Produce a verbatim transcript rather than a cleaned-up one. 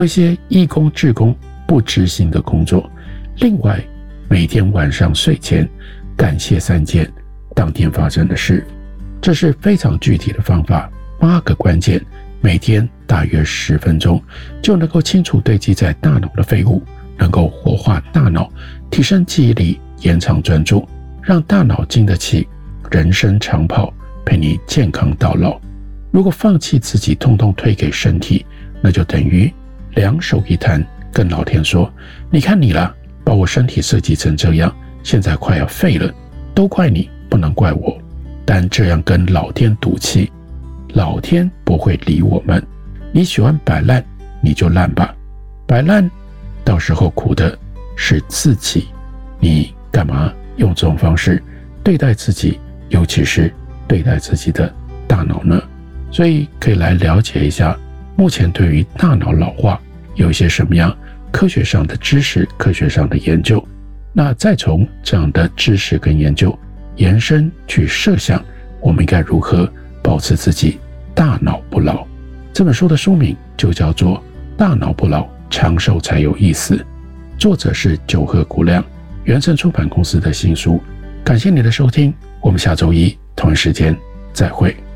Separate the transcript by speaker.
Speaker 1: 一些义工志工不执行的工作。另外，每天晚上睡前感谢三件当天发生的事，这是非常具体的方法，八个关键，每天大约十分钟，就能够清除堆积在大脑的废物，能够活化大脑，提升记忆力，延长专注，让大脑经得起人生长跑，陪你健康到老。如果放弃自己，通通推给身体，那就等于两手一摊，跟老天说，你看你啦，把我身体设计成这样，现在快要废了，都怪你，不能怪我。但这样跟老天赌气，老天不会理我们。你喜欢摆烂，你就烂吧，摆烂到时候苦的是自己。你干嘛用这种方式对待自己，尤其是对待自己的大脑呢？所以可以来了解一下，目前对于大脑老化有一些什么样科学上的知识，科学上的研究，那再从这样的知识跟研究延伸去设想，我们应该如何保持自己大脑不老。这本书的书名就叫做《大脑不老，长寿才有意思》，作者是久贺古亮，原神出版公司的新书。感谢你的收听，我们下周一同一时间再会。